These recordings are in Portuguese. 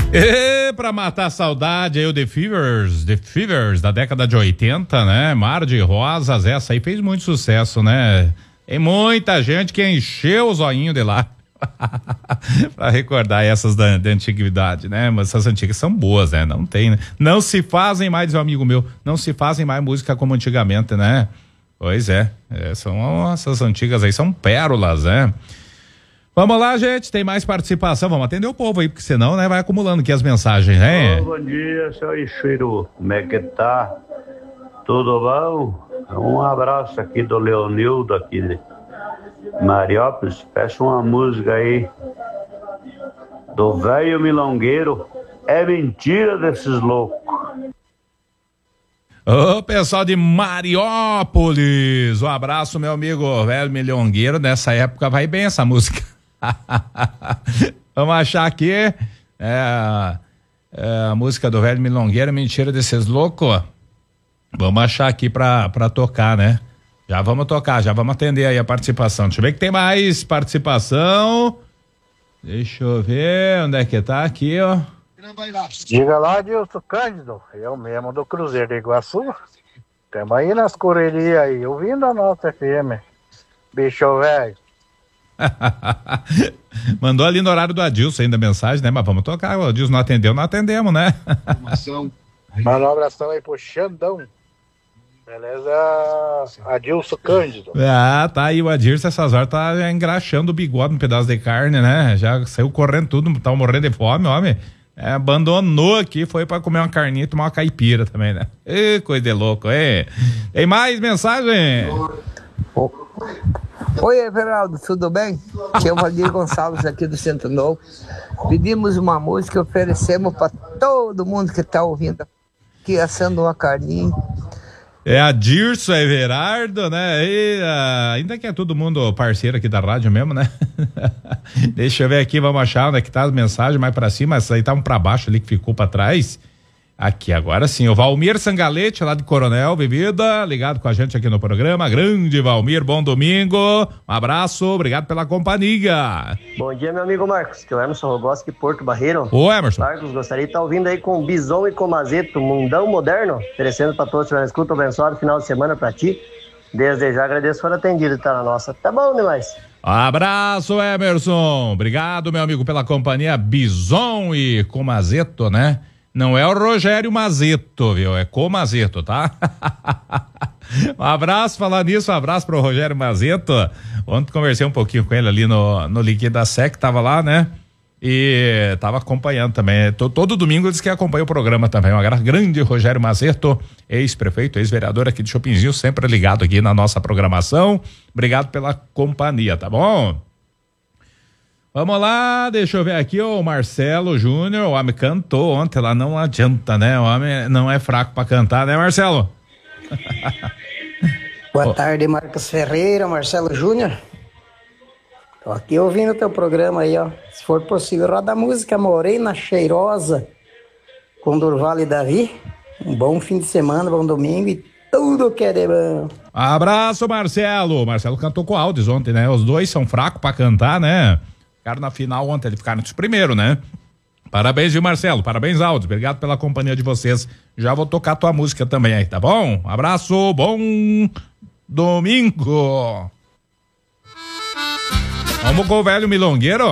E pra matar a saudade aí o The Fevers da década de 80, né? Mar de Rosas, essa aí fez muito sucesso, né? Tem muita gente que encheu o zoinho de lá pra recordar essas da antiguidade, né? Mas essas antigas são boas, né? Não tem, né? Não se fazem mais, diz um amigo meu, não se fazem mais música como antigamente, né? Pois é, essas antigas aí são pérolas, né? Vamos lá, gente, tem mais participação, vamos atender o povo aí, porque senão, né, vai acumulando aqui as mensagens, né? Bom dia, seu Ixiro, como é que tá? Tudo bom? Um abraço aqui do Leonildo, aqui de Mariópolis. Peço uma música aí do Velho Milongueiro, É Mentira Desses Loucos. Ô, pessoal de Mariópolis, um abraço, meu amigo Velho Milongueiro. Nessa época vai bem essa música. Vamos achar aqui a música do Velho Milongueiro, Mentira Desses Loucos. Vamos achar aqui pra tocar, né? Já vamos tocar, já vamos atender aí a participação. Deixa eu ver que tem mais participação. Deixa eu ver onde é que tá aqui, ó. Diga lá, Adilson Cândido, eu mesmo do Cruzeiro de Iguaçu. Estamos aí nas correrias aí, ouvindo a nossa FM. Bicho velho. Mandou ali no horário do Adilson ainda a mensagem, né? Mas vamos tocar, o Adilson não atendeu, não atendemos, né? Manda um abração aí pro Xandão. Beleza, Adilson Cândido. Ah, tá aí o Adilson, essas horas tá engraxando o bigode, um pedaço de carne, né? Já saiu correndo tudo, tá morrendo de fome, homem. Abandonou aqui, foi pra comer uma carninha e tomar uma caipira também, né? Coisa de louco, Tem mais mensagem? Oi, Everaldo, tudo bem? Aqui é o Valdir Gonçalves aqui do Centro Novo. Pedimos uma música e oferecemos para todo mundo que tá ouvindo aqui, assando uma carninha. É a Dirso Everardo, né? Ainda que é todo mundo parceiro aqui da rádio mesmo, né? Deixa eu ver aqui, vamos achar onde é que tá as mensagens mais pra cima, essas aí estavam pra baixo ali que ficou pra trás. Aqui, agora sim, o Valmir Sangalete, lá de Coronel Vivida, ligado com a gente aqui no programa. Grande Valmir, bom domingo, um abraço, obrigado pela companhia. Bom dia, meu amigo Marcos, que é o Emerson Rogoski, Porto Barreiro. Ô, Emerson. Marcos, gostaria de estar ouvindo aí com Bison e Comazeto, Mundão Moderno, oferecendo para todos que estiverem escuta, abençoado final de semana para ti. Desde já agradeço por atendido, tá na nossa. Tá bom demais. Abraço, Emerson, obrigado, meu amigo, pela companhia. Bison e Comazeto, né? Não é o Rogério Mazeto, viu? É Comazeto, tá? Um abraço, falar nisso, um abraço pro Rogério Mazeto. Ontem conversei um pouquinho com ele ali no link da SEC, tava lá, né? E tava acompanhando também. Todo domingo ele diz que acompanha o programa também. Um grande Rogério Mazeto, ex-prefeito, ex-vereador aqui de Chopinzinho, sempre ligado aqui na nossa programação. Obrigado pela companhia, tá bom? Vamos lá, deixa eu ver aqui, o Marcelo Júnior, o homem cantou ontem lá, não adianta, né? O homem não é fraco pra cantar, né, Marcelo? Boa tarde, Marcos Ferreira, Marcelo Júnior. Tô aqui ouvindo o teu programa aí, ó. Se for possível, roda a música Morena Cheirosa com Durval e Davi. Um bom fim de semana, bom domingo e tudo que é de bom. Abraço, Marcelo. Marcelo cantou com o Aldes ontem, né? Os dois são fracos pra cantar, né? Ficaram na final ontem, eles ficaram nos primeiros, né? Parabéns, viu, Marcelo? Parabéns, Aldes. Obrigado pela companhia de vocês. Já vou tocar tua música também aí, tá bom? Abraço, bom domingo. Vamos com o Velho Milongueiro.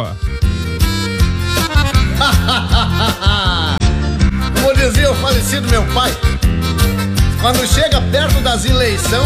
Como dizia o falecido meu pai, quando chega perto das eleições,